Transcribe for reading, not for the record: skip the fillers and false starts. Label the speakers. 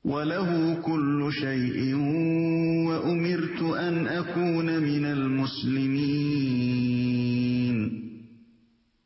Speaker 1: وله كل شيء وأمرت أن أكون من المسلمين